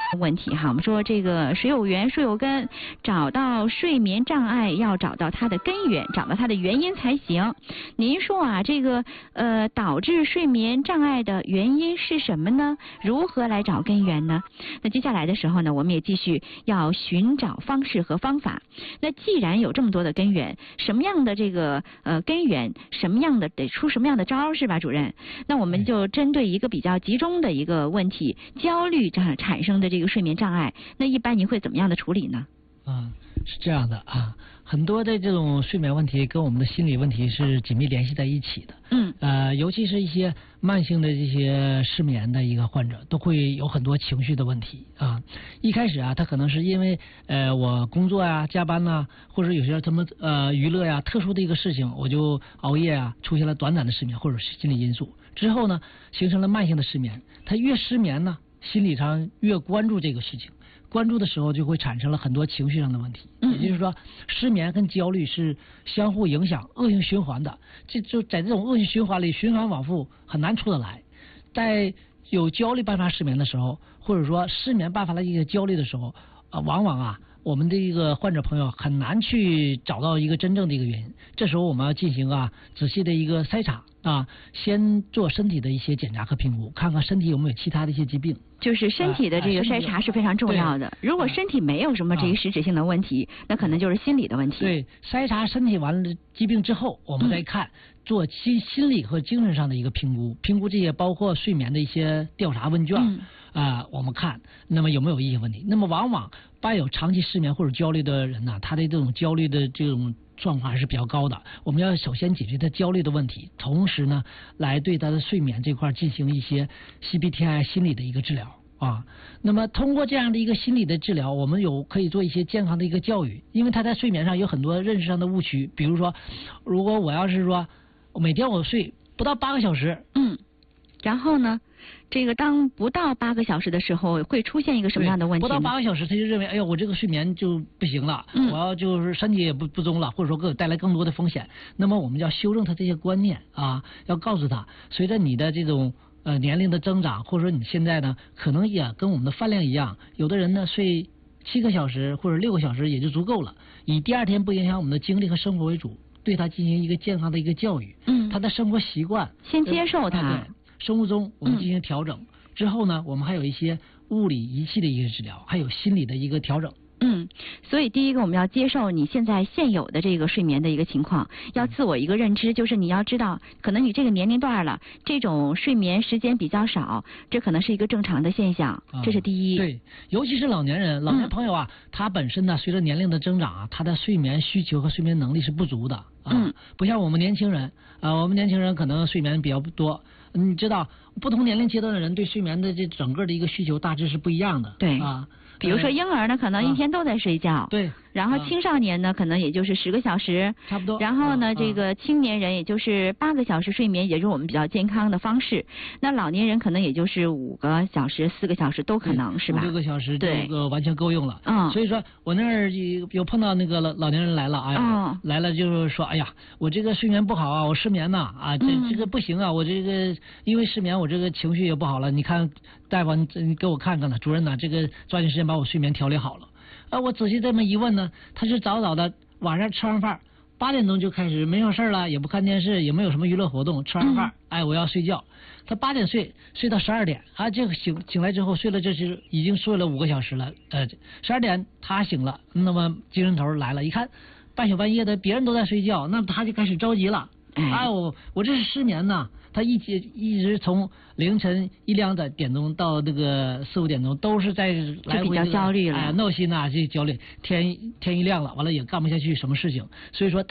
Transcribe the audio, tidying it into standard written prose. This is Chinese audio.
问题哈，我们说这个水有源，树有根，找到睡眠障碍要找到它的根源，找到它的原因才行。您说啊，这个导致睡眠障碍的原因是什么呢？如何来找根源呢？那接下来的时候呢，我们也继续要寻找方式和方法。那既然有这么多的根源，什么样的这个根源，什么样的得出什么样的招是吧，主任？那我们就针对一个比较集中的一个问题，焦虑产生的这个睡眠障碍，那一般您会怎么样的处理呢？ 是这样的啊，很多的这种睡眠问题跟我们的心理问题是紧密联系在一起的。尤其是一些慢性的这些失眠的一个患者，都会有很多情绪的问题啊。一开始啊，他可能是因为我工作呀、加班呐，或者有些他们娱乐呀、特殊的一个事情，我就熬夜啊，出现了短暂的失眠或者是心理因素，之后呢，形成了慢性的失眠。他越失眠呢，心理上越关注这个事情。关注的时候就会产生了很多情绪上的问题，也就是说，失眠跟焦虑是相互影响、恶性循环的。就在这种恶性循环里循环往复，很难出得来。在有焦虑伴发失眠的时候，或者说失眠伴发了一个焦虑的时候，往往啊，我们的一个患者朋友很难去找到一个真正的一个原因。这时候我们要进行仔细的一个筛查啊，先做身体的一些检查和评估，看看身体有没有其他的一些疾病。 就是身体的这个筛查是非常重要的。如果身体没有什么这一实质性的问题，那可能就是心理的问题。 对，筛查身体完了疾病之后，我们再看做心理和精神上的一个评估，评估这些包括睡眠的一些调查问卷。我们看那么有没有一些问题。那么往往伴有长期失眠或者焦虑的人呢，他的这种焦虑的这种状况还是比较高的。我们要首先解决他焦虑的问题，同时呢，来对他的睡眠这块进行一些 CBTI 心理的一个治疗啊。那么通过这样的一个心理的治疗，我们可以做一些健康的一个教育，因为他在睡眠上有很多认识上的误区。比如说，如果我要是说每天我睡不到8个小时， 然后呢，这个当不到8个小时的时候，会出现一个什么样的问题呢？ 不到8个小时，他就认为，哎呀，我这个睡眠就不行了，我要就是身体也不中了，或者说给我带来更多的风险。那么我们要修正他这些观念啊，要告诉他，随着你的这种年龄的增长，或者说你现在呢，可能也跟我们的饭量一样，有的人呢睡7个小时或者6个小时也就足够了，以第二天不影响我们的精力和生活为主，对他进行一个健康的一个教育。他的生活习惯先接受他。 生物钟我们进行调整，之后呢，我们还有一些物理仪器的一个治疗，还有心理的一个调整。 所以第一个我们要接受你现在现有的这个睡眠的一个情况，要自我一个认知，就是你要知道，可能你这个年龄段了，这种睡眠时间比较少，这可能是一个正常的现象，这是第一。 对，尤其是老年人、老年朋友啊，他本身呢，随着年龄的增长啊，他的睡眠需求和睡眠能力是不足的不像我们年轻人我们年轻人可能睡眠比较多。你知道，不同年龄阶段的人对睡眠的这整个的一个需求大致是不一样的。 对比如说婴儿呢，可能一天都在睡觉。 对。 然后青少年呢，可能也就是10个小时， 差不多。 然后呢，这个青年人也就是8个小时睡眠，也就是我们比较健康的方式。那老年人可能也就是5个小时、4个小时都可能是吧 ？5、6个小时这个完全够用了。所以说我那儿有碰到那个老年人来了，来了就是说，哎呀，我这个睡眠不好啊，我失眠呐这个不行啊，我这个因为失眠，我这个情绪也不好了。你看大夫，你给我看看呢，主任呢，这个抓紧时间把我睡眠调理好了。我仔细这么一问呢，他是早早的晚上吃完饭8点钟就开始没有事了，也不看电视，也没有什么娱乐活动，吃完饭我要睡觉。他8点睡到12点这个醒来之后睡了，这是已经睡了5个小时了。12点他醒了，那么精神头来了，一看半宿半夜的别人都在睡觉，那他就开始着急了。我这是失眠呐。他一直从凌晨1、2点钟到那个4、5点钟都是在来回就比较焦虑了， 闹心这焦虑，天一亮了，完了也干不下去什么事情，所以说